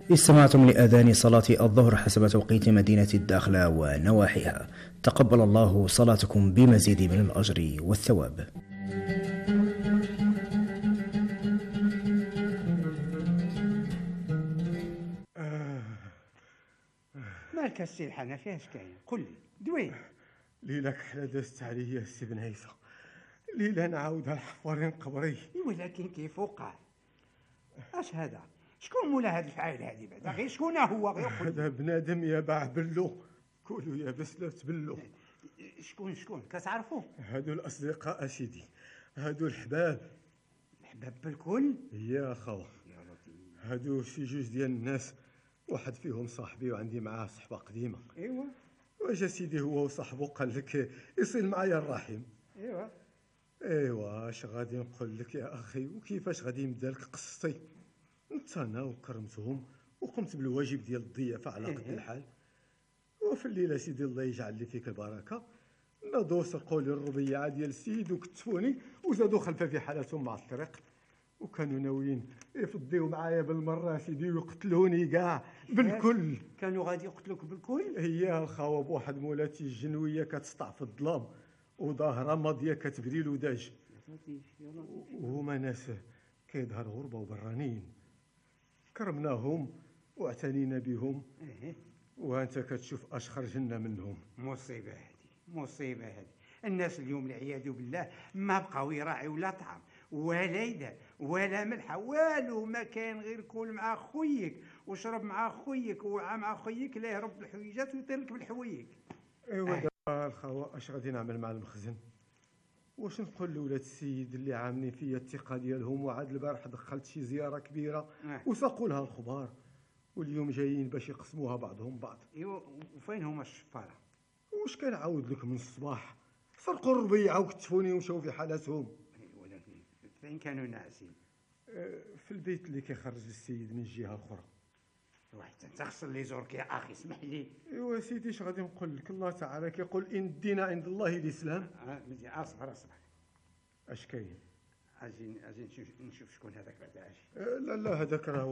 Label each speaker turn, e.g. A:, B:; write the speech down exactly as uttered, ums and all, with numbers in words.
A: استمعتم لأذان صلاة الظهر حسب توقيت مدينة الداخلة ونواحيها. تقبل الله صلاتكم بمزيد من الأجر والثواب.
B: مالك السي الحنفي اش كاين؟ قل لي دوين.
C: ليلك حلا دازت عليا السي بنيسة، ليلة نعاودها الحفارين قبري.
B: ولكن كيف وقع؟ اش هذا؟ شكون مولا هاد الفعايل هادي بعدا؟ غير شكون هو؟ غير
C: هذا بنادم يا باع بلو، كولوا يا بسلات بلو.
B: شكون شكون كتعرفو؟
C: هادو الاصدقاء سيدي، هادو الحباب.
B: الحباب بالكل؟
C: يا خوا هادو شي جوج ديال الناس، واحد فيهم صاحبي وعندي معاه صحبه قديمه.
B: ايوا
C: واجا سيدي هو وصاحبه قال لك يصل معايا الرحم.
B: ايوا
C: ايوا اش غادي نقول لك يا اخي، وكيفاش غادي نبدا لك قصتي؟ انت انا وكرمتهم وقمت بالواجب ديال الضيافه على قد الحال. وفي الليله سيدي الله يجعل لي فيك البركه، ناضوا سرقوا لي الربيعه ديال السيد وكتفوني وزادوا خلفه في حالتهم مع الطريق، وكانوا ناويين يفضيو معايا بالمره سيدي ويقتلوني كاع بالكل.
B: كانوا غادي يقتلوك بالكل؟
C: هي الخوا بواحد مولاتي الجنويه كتسطع في الظلام وظاهره ماضيه كتبري الوداج، وهما ناس كيظهر غربه وبرانين. كرمناهم واعتنينا بهم، وانت كتشوف اش خرج لنا منهم.
B: مصيبه هذه، مصيبه هذه. الناس اليوم العياذ بالله ما بقاو يراعيو لا طعام ولا يدار ولا ملحه والو، ما كاين غير كول مع خويك وشرب مع خويك وعا مع خويك لا يهرب بالحويجات ويطير لك بالحويك.
C: ايوا دابا الخوا اش غادي نعمل مع المخزن؟ واش نقول لولاد السيد اللي عاملين فيا الثقه ديالهم، وعاد البارح دخلت شي زياره كبيره
B: أه.
C: وساقوا لها الخبار، واليوم جايين باش يقسموها بعضهم بعض.
B: ايوا وفين هما الشفاره؟
C: واش كنعاود لك من الصباح؟ سرقوا الربيعه وكتفوني ومشاو في حالتهم.
B: ولكن فين كانوا ناعسين؟
C: أه في البيت اللي كيخرج السيد من الجهه الاخرى.
B: واحد تغسل لي زورك يا اخي، اسمح لي.
C: ايوا سيدي اش غادي نقول لك؟ الله تعالى كيقول ان الدين عند الله الاسلام.
B: اه مزيان، اصبر اصبر.
C: اش كاين؟
B: اجي اجي نشوف نشوف شكون هذاك بعدا. اجي
C: أه لا لا هذاك راه